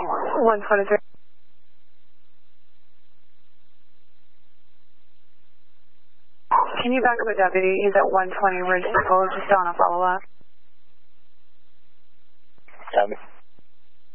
123. Can you back up a deputy? He's at 120 Ridge Circle, just on a follow-up. Copy.